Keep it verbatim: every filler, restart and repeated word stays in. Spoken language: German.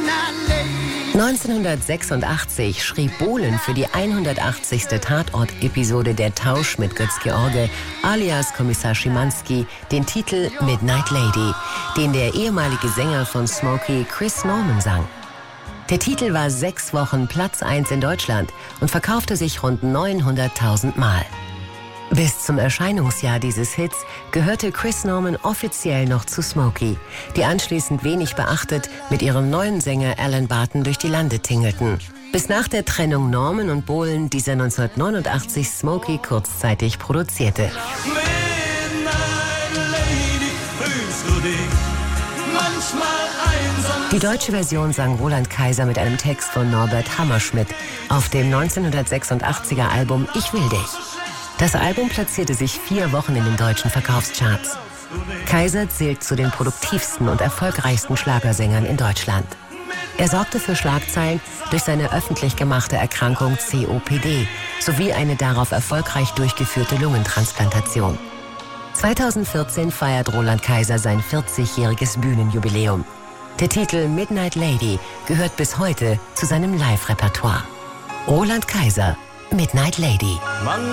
neunzehnhundertsechsundachtzig schrieb Bohlen für die hundertachtzigste Tatort-Episode Der Tausch mit Götz-George alias Kommissar Schimanski den Titel Midnight Lady, den der ehemalige Sänger von Smokey Chris Norman sang. Der Titel war sechs Wochen Platz eins in Deutschland und verkaufte sich rund neunhunderttausend Mal. Bis zum Erscheinungsjahr dieses Hits gehörte Chris Norman offiziell noch zu Smokey, die anschließend wenig beachtet mit ihrem neuen Sänger Alan Barton durch die Lande tingelten. Bis nach der Trennung Norman und Bohlen dieser neunzehnhundertneunundachtzig Smokey kurzzeitig produzierte. Die deutsche Version sang Roland Kaiser mit einem Text von Norbert Hammerschmidt auf dem neunzehnhundertsechsundachtziger Album Ich will dich. Das Album platzierte sich vier Wochen in den deutschen Verkaufscharts. Kaiser zählt zu den produktivsten und erfolgreichsten Schlagersängern in Deutschland. Er sorgte für Schlagzeilen durch seine öffentlich gemachte Erkrankung C O P D sowie eine darauf erfolgreich durchgeführte Lungentransplantation. zweitausendvierzehn feiert Roland Kaiser sein vierzigjähriges Bühnenjubiläum. Der Titel Midnight Lady gehört bis heute zu seinem Live-Repertoire. Roland Kaiser, Midnight Lady. Mann